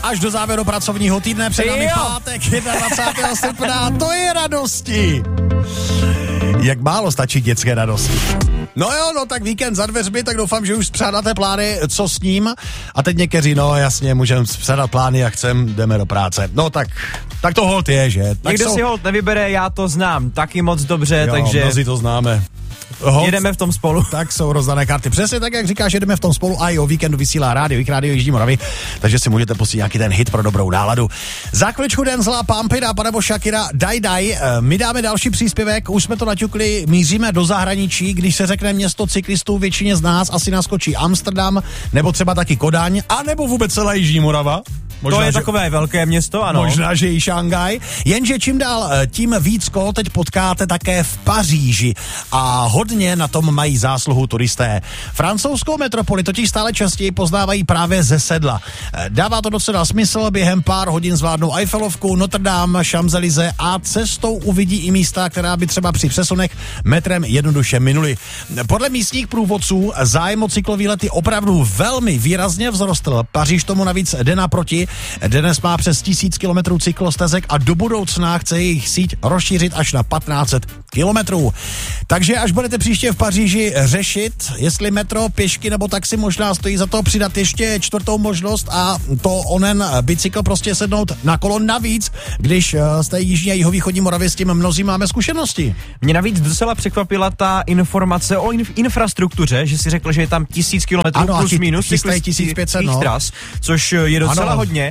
až do závěru pracovního týdne, před námi pátek 21. srpna, to je radosti. Jak málo stačí dětské radosti. No jo, no tak víkend za dveřmi, tak doufám, že už spřádáte plány, co s ním. A teď někteří, no jasně, můžeme spřádat plány, jak chcem, jdeme do práce. No tak to holt je, že? Tak někdo si holt nevybere, já to znám taky moc dobře, jo, takže... mnozí to známe. Jedeme v tom spolu. Tak jsou rozdané karty. Přesně tak, jak říkáš, jedeme v tom spolu a i o víkendu vysílá rádio Jižní Moravy, takže si můžete pustit nějaký ten hit pro dobrou náladu. Za chviličku Denzela, Pampina, nebo Shakira, Daj. My dáme další příspěvek, už jsme to naťukli, míříme do zahraničí, když se řekne město cyklistů, většině z nás asi naskočí Amsterdam, nebo třeba taky Kodaň, a nebo vůbec celá Jižní Morava. Možná, to je takové velké město, ano. Možná, že i Šangaj. Jenže čím dál tím víc teď potkáte také v Paříži. A hodně na tom mají zásluhu turisté. Francouzskou metropoli totiž stále častěji poznávají právě ze sedla. Dává to docela smysl, během pár hodin zvládnou Eiffelovku, Notre Dame, Champs-Élysées a cestou uvidí i místa, která by třeba při přesunech metrem jednoduše minuli. Podle místních průvodců zájem o cyklovýlety opravdu velmi výrazně vzrostl. Paříž tomu navíc jde naproti. Dnes má přes 1000 kilometrů cyklostezek a do budoucna chce jejich síť rozšířit až na 1500 kilometrů. Takže až budete příště v Paříži řešit, jestli metro, pěšky nebo taxi, možná stojí za to přidat ještě čtvrtou možnost a to onen bicykl, prostě sednout na kolo navíc, když z té jižní a jihovýchodní Moravy s tím mnozí máme zkušenosti. Mě navíc docela překvapila ta informace o infrastruktuře, že si řekl, že je tam 1000 kilometrů plus minus chystají 1500 tras, což je docela hodně.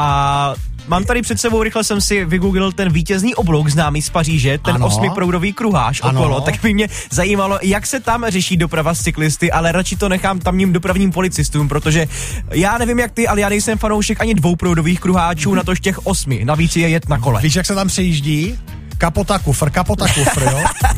A mám tady před sebou, rychle jsem si vygooglil ten vítězný oblouk známý z Paříže, ten 8proudový kruháč okolo, tak by mě zajímalo, jak se tam řeší doprava s cyklisty, ale radši to nechám tamním dopravním policistům, protože já nevím jak ty, ale já nejsem fanoušek ani dvouproudových kruháčů, natož těch 8, navíc je jet na kole. Víš, jak se tam přejíždí? Kapota kufr, jo?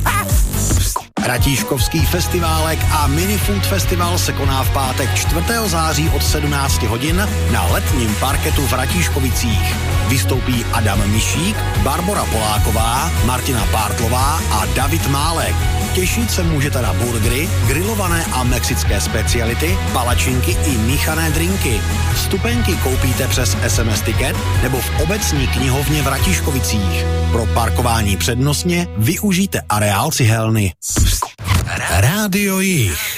Ratíškovský festiválek a Minifood Festival se koná v pátek 4. září od 17 hodin na letním parketu v Ratíškovicích. Vystoupí Adam Mišík, Barbora Poláková, Martina Pártlová a David Málek. Těšit se můžete na burgery, grilované a mexické speciality, palačinky i míchané drinky. Vstupenky koupíte přes SMS Ticket nebo v obecní knihovně v Ratíškovicích. Pro parkování přednostně využijte areál cihelny. Rádio Jih.